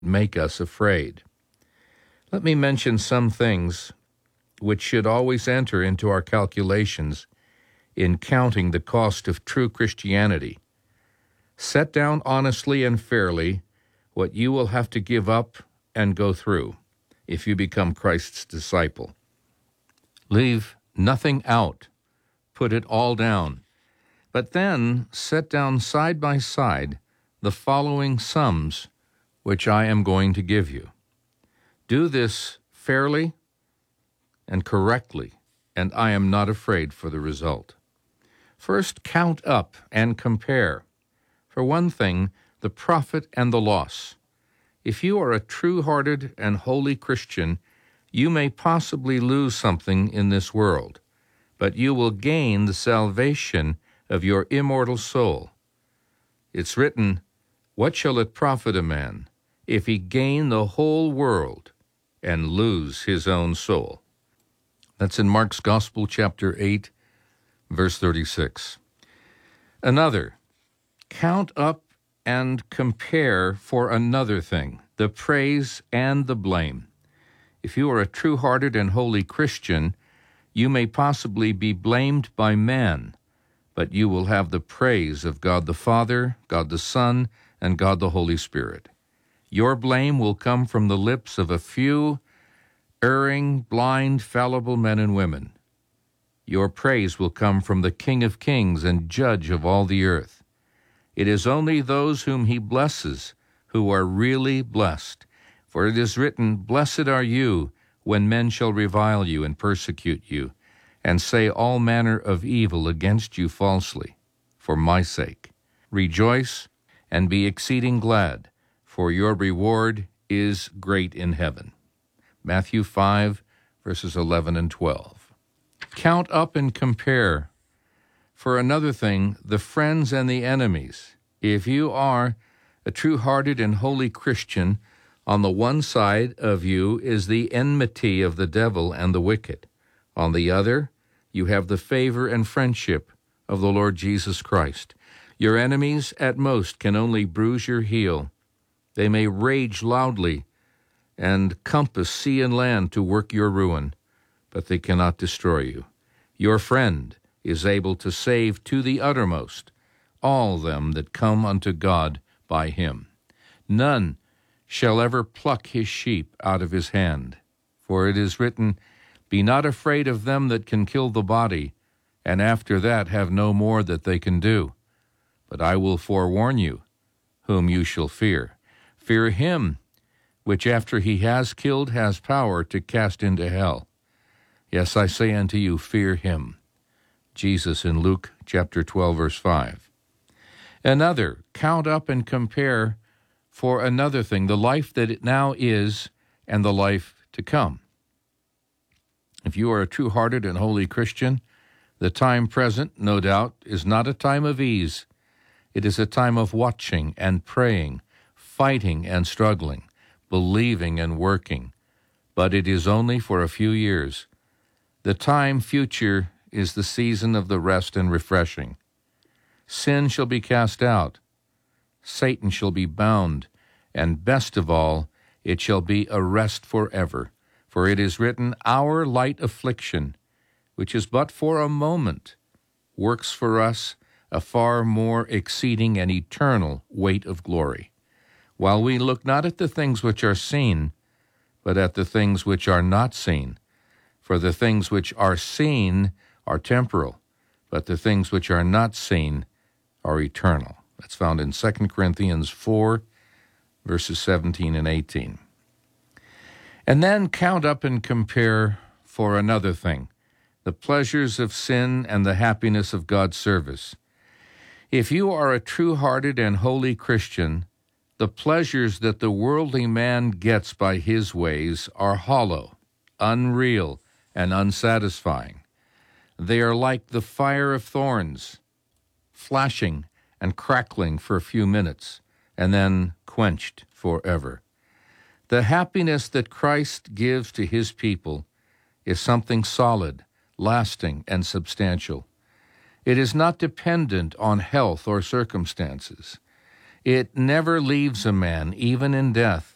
make us afraid. Let me mention some things which should always enter into our calculations in counting the cost of true Christianity. Set down honestly and fairly what you will have to give up and go through if you become Christ's disciple. Leave nothing out. Put it all down. But then set down side by side the following sums which I am going to give you. Do this fairly and correctly, and I am not afraid for the result. First, count up and compare. For one thing, the profit and the loss. If you are a true-hearted and holy Christian, you may possibly lose something in this world, but you will gain the salvation of your immortal soul. It's written, "What shall it profit a man if he gain the whole world and lose his own soul?" That's in Mark's Gospel, chapter 8, verse 36. Another, count up and compare for another thing, the praise and the blame. If you are a true-hearted and holy Christian, you may possibly be blamed by man, but you will have the praise of God the Father, God the Son, and God the Holy Spirit. Your blame will come from the lips of a few erring, blind, fallible men and women. Your praise will come from the King of Kings and Judge of all the earth. It is only those whom he blesses who are really blessed. For it is written, "Blessed are you when men shall revile you and persecute you, and say all manner of evil against you falsely, for my sake. Rejoice and be exceeding glad, for your reward is great in heaven." Matthew 5, verses 11 and 12. Count up and compare. For another thing, the friends and the enemies. If you are a true-hearted and holy Christian, on the one side of you is the enmity of the devil and the wicked. On the other, you have the favor and friendship of the Lord Jesus Christ. Your enemies at most can only bruise your heel. They may rage loudly and compass sea and land to work your ruin, but they cannot destroy you. Your friend is able to save to the uttermost all them that come unto God by him. None shall ever pluck his sheep out of his hand. For it is written, "Be not afraid of them that can kill the body, and after that have no more that they can do. But I will forewarn you, whom you shall fear. Fear him, which after he has killed has power to cast into hell. Yes, I say unto you, fear him." Jesus in Luke chapter 12, verse 5. Another, count up and compare for another thing, the life that it now is and the life to come. If you are a true-hearted and holy Christian, the time present, no doubt, is not a time of ease. It is a time of watching and praying, fighting and struggling, believing and working. But it is only for a few years. The time future is the season of the rest and refreshing. Sin shall be cast out. Satan shall be bound. And best of all, it shall be a rest forever. For it is written, "Our light affliction, which is but for a moment, works for us a far more exceeding and eternal weight of glory. While we look not at the things which are seen, but at the things which are not seen. For the things which are seen are temporal, but the things which are not seen are eternal." That's found in 2 Corinthians 4, verses 17 and 18. And then count up and compare for another thing, the pleasures of sin and the happiness of God's service. If you are a true-hearted and holy Christian, the pleasures that the worldly man gets by his ways are hollow, unreal, and unsatisfying. They are like the fire of thorns, flashing and crackling for a few minutes, and then quenched forever. The happiness that Christ gives to his people is something solid, lasting, and substantial. It is not dependent on health or circumstances. It never leaves a man, even in death.